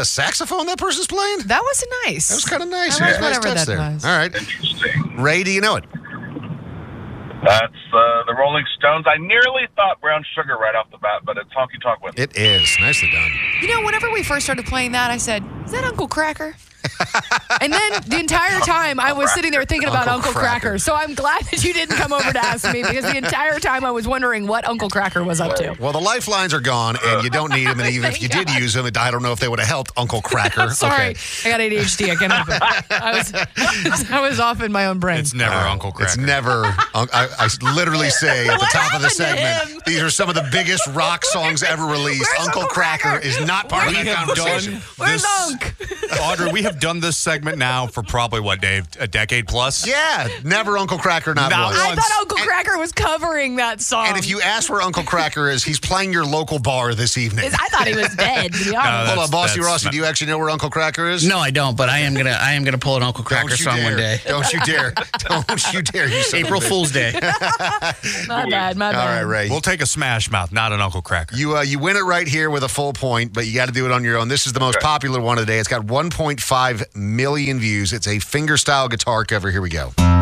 a saxophone that person's playing? That was nice. That was kind of nice. I like Nice whatever touch that there. was. All right. Interesting. Ray, do you know it? That's the Rolling Stones. I nearly thought Brown Sugar right off the bat, but it's Honky Tonk Women. It is. Nicely done. You know, whenever we first started playing that, I said, is that Uncle Cracker? And then the entire time I was sitting there thinking about Uncle Uncle Cracker. So I'm glad that you didn't come over to ask me because the entire time I was wondering what Uncle Cracker was up to. Well, the lifelines are gone, and you don't need them. And even if you did use them, I don't know if they would have helped Uncle Cracker. Sorry, Okay. I got ADHD. I can't help it. I was off in my own brain. It's never Uncle Cracker. It's never. I literally say at the What top of the happened to segment, him? these are some of the biggest rock songs ever released. Where's Uncle Uncle Cracker Cracker? is not part of We that have conversation. done Where's this, Unc? Audrey, we have done this segment now for probably, what, Dave, a decade plus? Yeah, never Uncle Cracker, not Not once. I once. thought Uncle Cracker was covering that song. And if you ask where Uncle Cracker is, he's playing your local bar this evening. I thought he was dead, to be honest. Hold on, Bossy that's Rossi, not- do you actually know where Uncle Cracker is? No, I don't, but I am gonna pull an Uncle Cracker Don't you song dare. one day. Don't you dare. Don't you dare. You son of a April bitch. Fool's Day. My bad, my bad. All right, Ray. We'll take a Smash Mouth, not an Uncle Cracker. You win it right here with a full point, but you got to do it on your own. This is the most popular one of the day. It's got 1.5 million views. It's a fingerstyle guitar cover. Here we go.